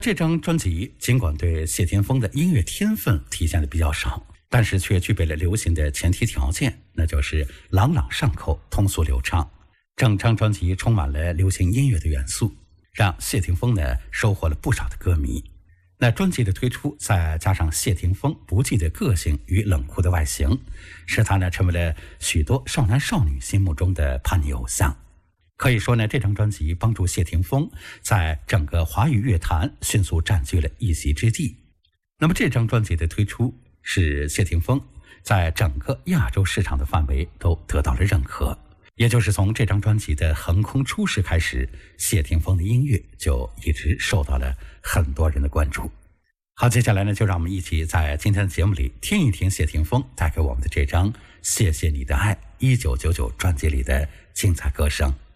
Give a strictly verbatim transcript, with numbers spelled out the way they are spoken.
这张专辑尽管对谢霆锋的音乐天分体现的比较少，但是却具备了流行的前提条件，那就是朗朗上口、通俗流畅。整张专辑充满了流行音乐的元素，让谢霆锋呢收获了不少的歌迷。那专辑的推出，再加上谢霆锋不羁的个性与冷酷的外形，使他呢成为了许多少男少女心目中的叛逆偶像。可以说呢，这张专辑帮助谢霆锋在整个华语乐坛迅速占据了一席之地。那么这张专辑的推出，使谢霆锋在整个亚洲市场的范围都得到了认可。也就是从这张专辑的横空出世开始，谢霆锋的音乐就一直受到了很多人的关注。好，接下来呢，就让我们一起在今天的节目里听一听谢霆锋带给我们的这张《谢谢你的爱》一九九九专辑里的精彩歌声。